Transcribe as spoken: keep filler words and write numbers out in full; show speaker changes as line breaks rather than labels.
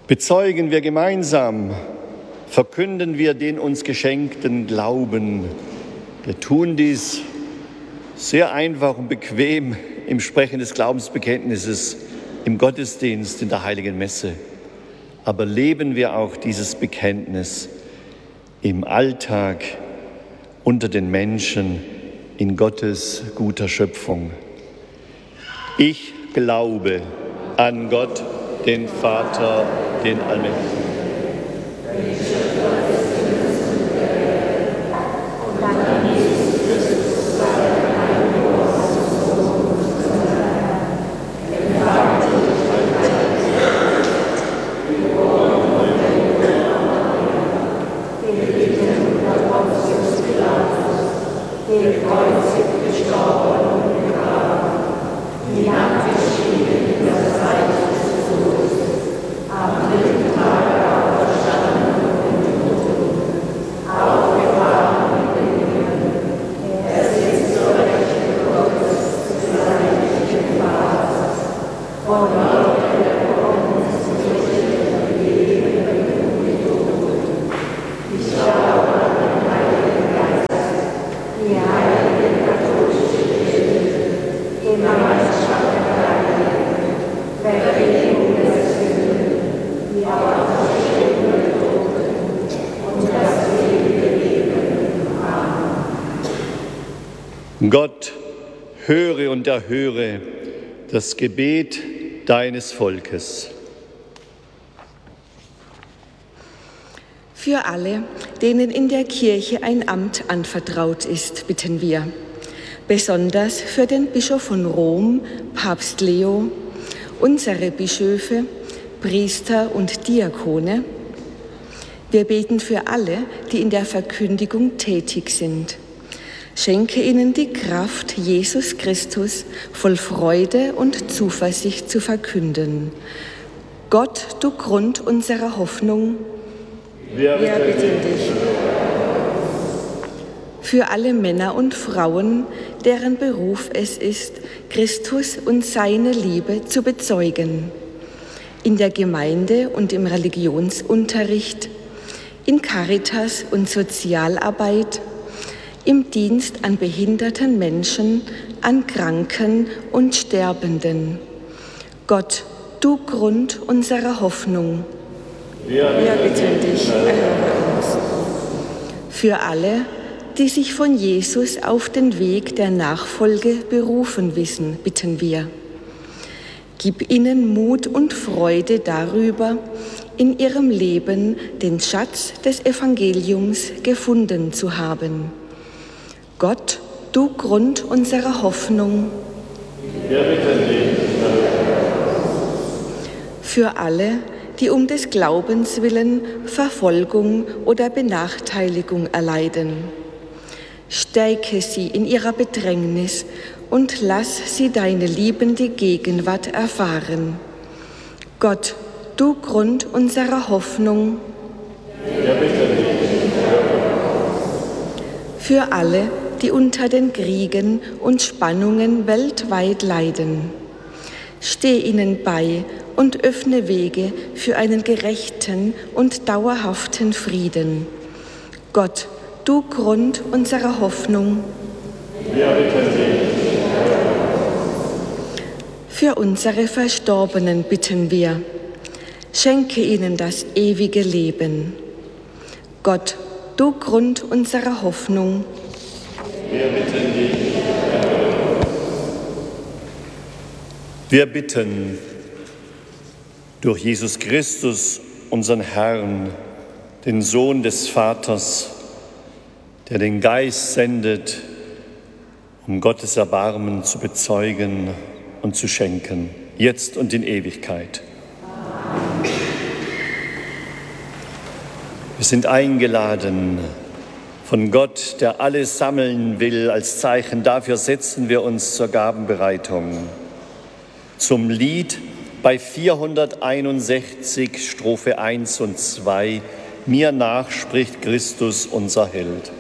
Bezeugen wir gemeinsam, verkünden wir den uns geschenkten Glauben. Wir tun dies sehr einfach und bequem im Sprechen des Glaubensbekenntnisses, im Gottesdienst, in der Heiligen Messe. Aber leben wir auch dieses Bekenntnis im Alltag, unter den Menschen, in Gottes guter Schöpfung. Ich glaube an Gott, den Vater, den Allmächtigen. Gott, höre und erhöre das Gebet deines Volkes.
Für alle, denen in der Kirche ein Amt anvertraut ist, bitten wir. Besonders für den Bischof von Rom, Papst Leo, unsere Bischöfe, Priester und Diakone. Wir beten für alle, die in der Verkündigung tätig sind. Schenke ihnen die Kraft, Jesus Christus voll Freude und Zuversicht zu verkünden. Gott, du Grund unserer Hoffnung, wir bitten dich. Für alle Männer und Frauen, deren Beruf es ist, Christus und seine Liebe zu bezeugen. In der Gemeinde und im Religionsunterricht, in Caritas und Sozialarbeit, im Dienst an behinderten Menschen, an Kranken und Sterbenden. Gott, du Grund unserer Hoffnung, wir bitten dich, erhöre uns. Für alle, die sich von Jesus auf den Weg der Nachfolge berufen wissen, bitten wir. Gib ihnen Mut und Freude darüber, in ihrem Leben den Schatz des Evangeliums gefunden zu haben. Gott, du Grund unserer Hoffnung, wir bitten dich. Für alle, die um des Glaubens willen Verfolgung oder Benachteiligung erleiden. Stärke sie in ihrer Bedrängnis und lass sie deine liebende Gegenwart erfahren. Gott, du Grund unserer Hoffnung, wir bitten dich. Für alle, die unter den Kriegen und Spannungen weltweit leiden. Steh ihnen bei und öffne Wege für einen gerechten und dauerhaften Frieden. Gott, du Grund unserer Hoffnung, wir bitten dich. Für unsere Verstorbenen bitten wir. Schenke ihnen das ewige Leben. Gott, du Grund unserer Hoffnung,
wir bitten dich. Wir bitten durch Jesus Christus, unseren Herrn, den Sohn des Vaters, der den Geist sendet, um Gottes Erbarmen zu bezeugen und zu schenken, jetzt und in Ewigkeit. Wir sind eingeladen von Gott, der alles sammeln will. Als Zeichen dafür setzen wir uns zur Gabenbereitung. Zum Lied bei vierhunderteinundsechzig, Strophe eins und zwei, Mir nach spricht Christus, unser Held.